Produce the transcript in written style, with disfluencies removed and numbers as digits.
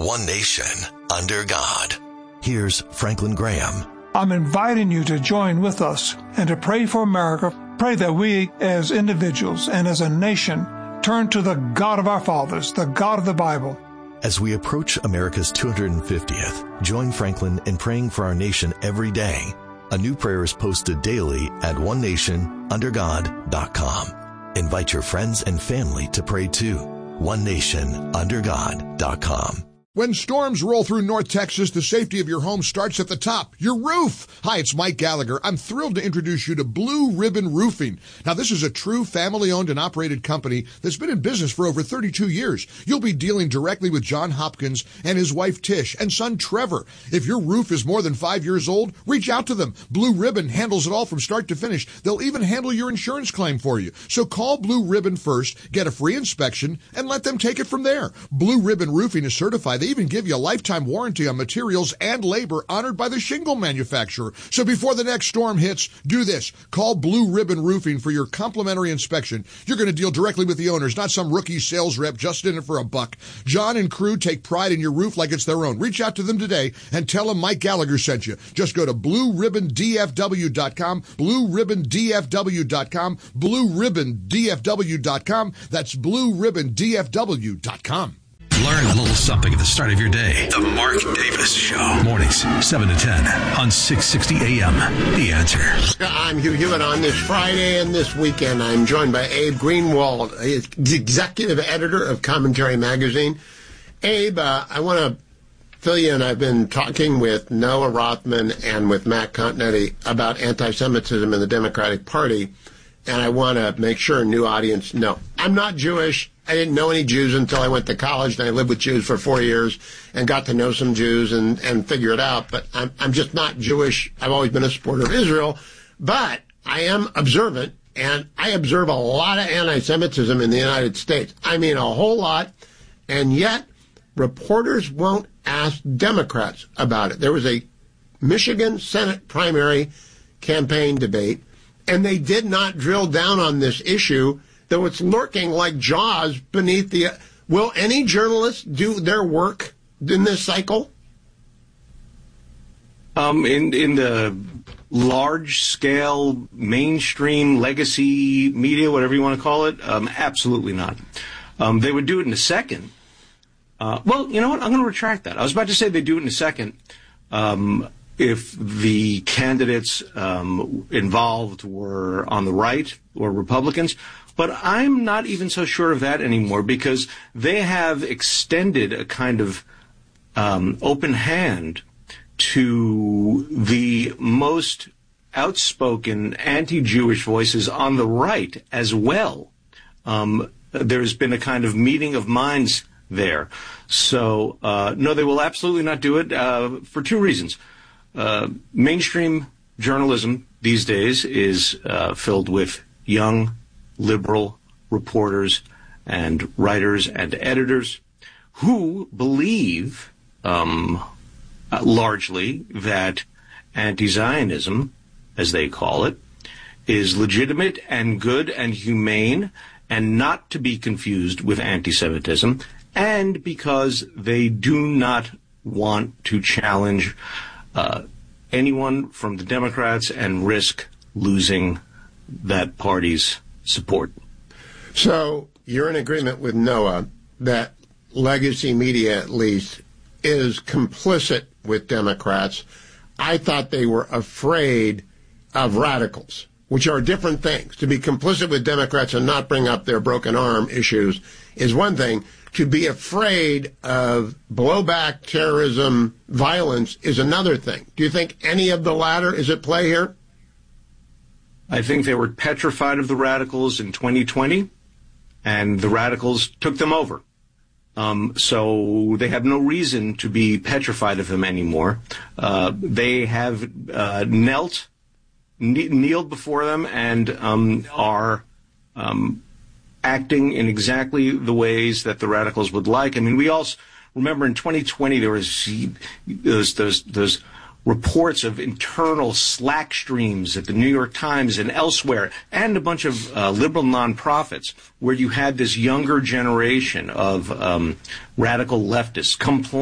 one nation, under God. Here's Franklin Graham. I'm inviting you to join with us and to pray for America. Pray that we as individuals and as a nation turn to the God of our fathers, the God of the Bible. As we approach America's 250th, join Franklin in praying for our nation every day. A new prayer is posted daily at onenationundergod.com. Invite your friends and family to pray too. onenationundergod.com. When storms roll through North Texas, the safety of your home starts at the top, your roof. Hi, it's Mike Gallagher. I'm thrilled to introduce you to Blue Ribbon Roofing. Now, this is a true family-owned and operated company that's been in business for over 32 years. You'll be dealing directly with John Hopkins and his wife Tish and son Trevor. If your roof is more than 5 years old, reach out to them. Blue Ribbon handles it all from start to finish. They'll even handle your insurance claim for you. So call Blue Ribbon first, get a free inspection, and let them take it from there. Blue Ribbon Roofing is certified. They even give you a lifetime warranty on materials and labor honored by the shingle manufacturer. So before the next storm hits, do this. Call Blue Ribbon Roofing for your complimentary inspection. You're going to deal directly with the owners, not some rookie sales rep just in it for a buck. John and crew take pride in your roof like it's their own. Reach out to them today and tell them Mike Gallagher sent you. Just go to BlueRibbonDFW.com, BlueRibbonDFW.com, BlueRibbonDFW.com. That's BlueRibbonDFW.com. Learn a little something at the start of your day. The Mark Davis Show. Mornings, 7 to 10 on 660 AM. The Answer. I'm Hugh Hewitt on this Friday, and this weekend I'm joined by Abe Greenwald, executive editor of Commentary Magazine. Abe, I want to fill you in. I've been talking with Noah Rothman and with Matt Continetti about anti-Semitism in the Democratic Party, and I want to make sure a new audience know. I'm not Jewish. I didn't know any Jews until I went to college, and I lived with Jews for 4 years and got to know some Jews and figure it out. But I'm just not Jewish. I've always been a supporter of Israel. But I am observant, and I observe a lot of anti-Semitism in the United States. I mean, a whole lot. And yet, reporters won't ask Democrats about it. There was a Michigan Senate primary campaign debate, and they did not drill down on this issue, though it's lurking like Jaws beneath the... Will any journalist do their work in this cycle? In the large-scale, mainstream, legacy media, whatever you want to call it, absolutely not. They would do it in a second. Well, you know what? I'm going to retract that. I was about to say they'd do it in a second if the candidates involved were on the right or Republicans. But I'm not even so sure of that anymore, because they have extended a kind of open hand to the most outspoken anti-Jewish voices on the right as well. There's been a kind of meeting of minds there. So, no, they will absolutely not do it for two reasons. Mainstream journalism these days is filled with young liberal reporters and writers and editors who believe largely that anti-Zionism, as they call it, is legitimate and good and humane and not to be confused with anti-Semitism, and because they do not want to challenge anyone from the Democrats and risk losing that party's support. So you're in agreement with Noah that legacy media, at least, is complicit with Democrats. I thought they were afraid of radicals, which are different things. To be complicit with Democrats and not bring up their broken arm issues is one thing. To be afraid of blowback, terrorism, violence is another thing. Do you think any of the latter is at play here? I think they were petrified of the radicals in 2020, and the radicals took them over. So they have no reason to be petrified of them anymore. They have kneeled before them and are acting in exactly the ways that the radicals would like. I mean, we also remember in 2020 there was those reports of internal Slack streams at the New York Times and elsewhere, and a bunch of liberal nonprofits, where you had this younger generation of radical leftists